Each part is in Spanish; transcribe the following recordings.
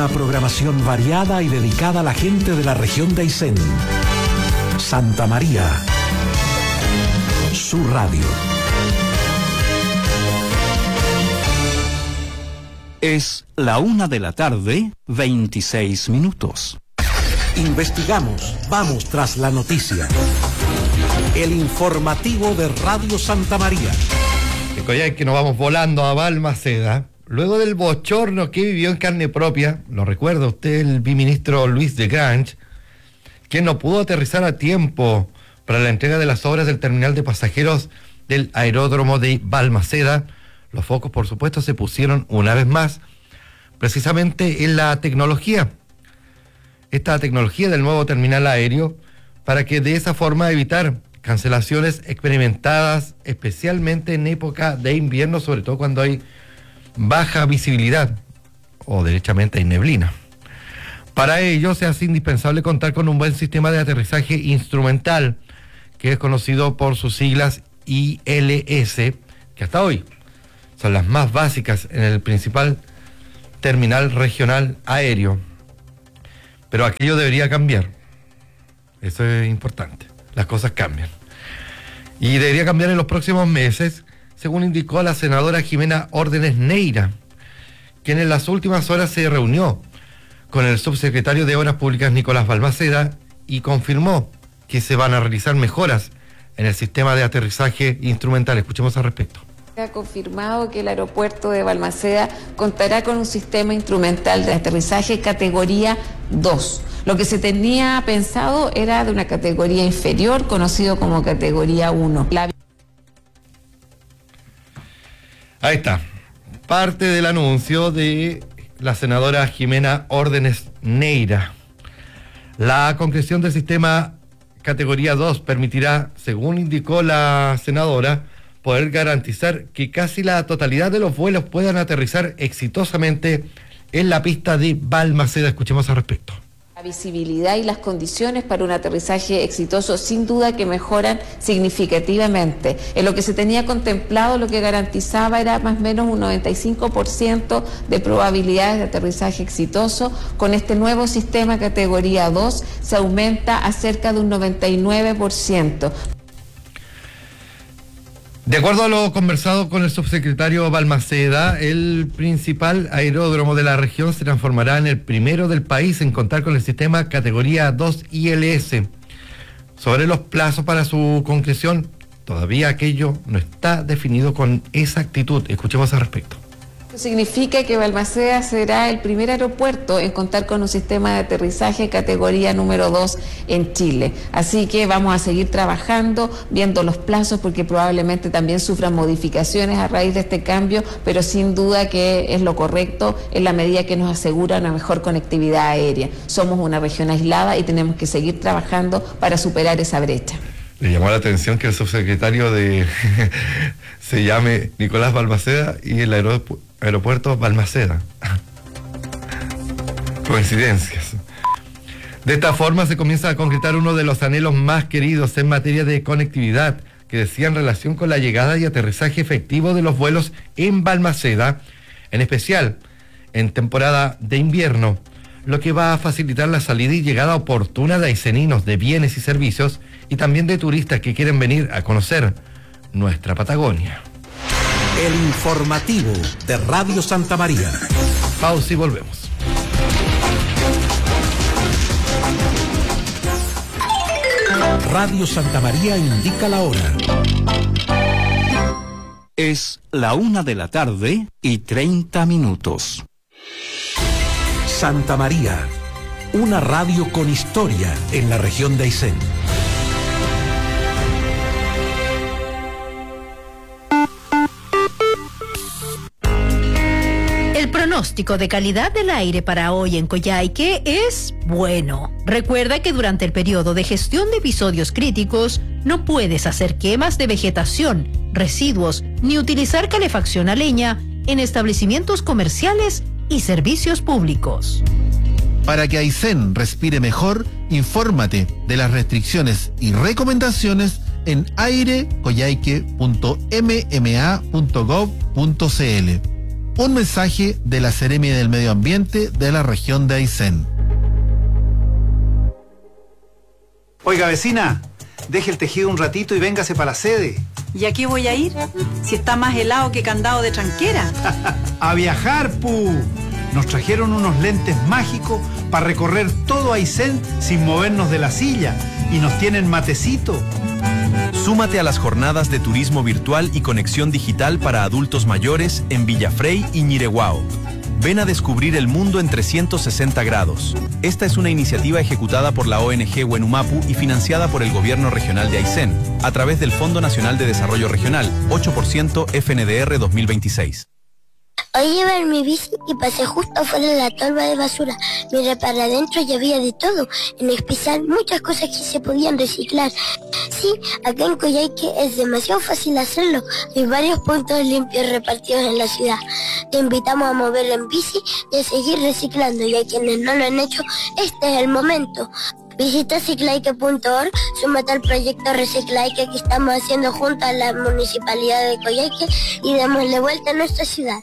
Una programación variada y dedicada a la gente de la región de Aysén. Santa María. Su radio. Es la 1:26 p.m. Investigamos, vamos tras la noticia. El informativo de Radio Santa María. Es que nos vamos volando a Balmaceda. Luego del bochorno que vivió en carne propia, lo recuerda usted, el viceministro Luis de Grange, quien no pudo aterrizar a tiempo para la entrega de las obras del terminal de pasajeros del aeródromo de Balmaceda. Los focos, por supuesto, se pusieron una vez más precisamente en la tecnología. Esta tecnología del nuevo terminal aéreo, para que de esa forma evitar cancelaciones experimentadas, especialmente en época de invierno, sobre todo cuando hay baja visibilidad o derechamente hay neblina. Para ello se hace indispensable contar con un buen sistema de aterrizaje instrumental, que es conocido por sus siglas ILS, que hasta hoy son las más básicas en el principal terminal regional aéreo. Pero aquello debería cambiar. Eso es importante. Las cosas cambian. Y debería cambiar en los próximos meses, según indicó la senadora Jimena Órdenes Neira, quien en las últimas horas se reunió con el subsecretario de Obras Públicas Nicolás Balmaceda y confirmó que se van a realizar mejoras en el sistema de aterrizaje instrumental. Escuchemos al respecto. Ha confirmado que el aeropuerto de Balmaceda contará con un sistema instrumental de aterrizaje categoría 2. Lo que se tenía pensado era de una categoría inferior, conocido como categoría 1. Ahí está. Parte del anuncio de la senadora Jimena Órdenes Neira. La concreción del sistema categoría 2 permitirá, según indicó la senadora, poder garantizar que casi la totalidad de los vuelos puedan aterrizar exitosamente en la pista de Balmaceda. Escuchemos al respecto. La visibilidad y las condiciones para un aterrizaje exitoso sin duda que mejoran significativamente. En lo que se tenía contemplado, lo que garantizaba era más o menos un 95% de probabilidades de aterrizaje exitoso. Con este nuevo sistema categoría 2 se aumenta a cerca de un 99%. De acuerdo a lo conversado con el subsecretario Balmaceda, el principal aeródromo de la región se transformará en el primero del país en contar con el sistema categoría 2 ILS. Sobre los plazos para su concreción, todavía aquello no está definido con exactitud. Escuchemos al respecto. Significa que Balmaceda será el primer aeropuerto en contar con un sistema de aterrizaje categoría número 2 en Chile. Así que vamos a seguir trabajando, viendo los plazos, porque probablemente también sufran modificaciones a raíz de este cambio, pero sin duda que es lo correcto en la medida que nos asegura una mejor conectividad aérea. Somos una región aislada y tenemos que seguir trabajando para superar esa brecha. Le llamó la atención que el subsecretario se llame Nicolás Balmaceda y el aeropuerto Balmaceda. Coincidencias. De esta forma se comienza a concretar uno de los anhelos más queridos en materia de conectividad, que decía en relación con la llegada y aterrizaje efectivo de los vuelos en Balmaceda, en especial en temporada de invierno, lo que va a facilitar la salida y llegada oportuna de ayseninos, de bienes y servicios, y también de turistas que quieren venir a conocer nuestra Patagonia. El informativo de Radio Santa María. Pausa y volvemos. Radio Santa María indica la hora. Es la 1:30 p.m. Santa María, una radio con historia en la región de Aysén. El pronóstico de calidad del aire para hoy en Coyhaique es bueno. Recuerda que durante el periodo de gestión de episodios críticos no puedes hacer quemas de vegetación, residuos ni utilizar calefacción a leña en establecimientos comerciales y servicios públicos. Para que Aysén respire mejor, infórmate de las restricciones y recomendaciones en airecoyhaique.mma.gov.cl. Un mensaje de la Seremi del Medio Ambiente de la región de Aysén. Oiga, vecina, deje el tejido un ratito y véngase para la sede. ¿Y a qué voy a ir? Si está más helado que candado de tranquera. ¡A viajar, pu! Nos trajeron unos lentes mágicos para recorrer todo Aysén sin movernos de la silla. Y nos tienen matecito. Súmate a las jornadas de turismo virtual y conexión digital para adultos mayores en Villafrey y Ñireguao. Ven a descubrir el mundo en 360 grados. Esta es una iniciativa ejecutada por la ONG Huenumapu y financiada por el Gobierno Regional de Aysén, a través del Fondo Nacional de Desarrollo Regional, 8% FNDR 2026. Hoy iba en mi bici y pasé justo afuera de la tolva de basura. Miré para adentro y había de todo, en especial muchas cosas que se podían reciclar. Sí, acá en Coyhaique es demasiado fácil hacerlo. Hay varios puntos limpios repartidos en la ciudad. Te invitamos a mover en bici y a seguir reciclando, y a quienes no lo han hecho, este es el momento. Visita ciclaique.org, súmate al proyecto Reciclaique que estamos haciendo junto a la Municipalidad de Coyhaique y démosle vuelta a nuestra ciudad.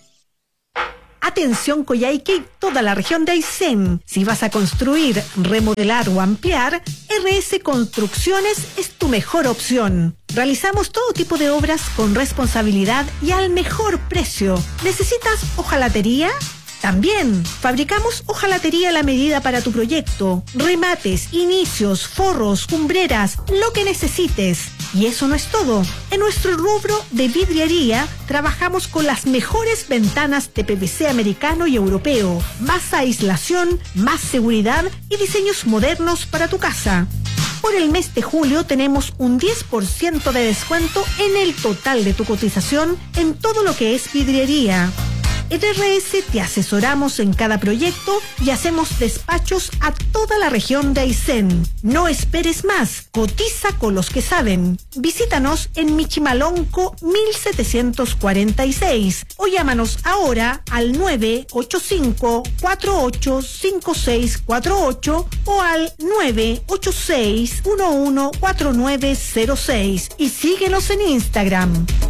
Atención Coyhaique y toda la región de Aysén. Si vas a construir, remodelar o ampliar, RS Construcciones es tu mejor opción. Realizamos todo tipo de obras con responsabilidad y al mejor precio. ¿Necesitas hojalatería? También fabricamos hojalatería a la medida para tu proyecto, remates, inicios, forros, cumbreras, lo que necesites. Y eso no es todo. En nuestro rubro de vidriería trabajamos con las mejores ventanas de PVC americano y europeo, más aislación, más seguridad y diseños modernos para tu casa. Por el mes de julio tenemos un 10% de descuento en el total de tu cotización en todo lo que es vidriería. En RS te asesoramos en cada proyecto y hacemos despachos a toda la región de Aysén. No esperes más, cotiza con los que saben. Visítanos en Michimalonco 1746 o llámanos ahora al 985-485648 o al 986-114906 y síguenos en Instagram.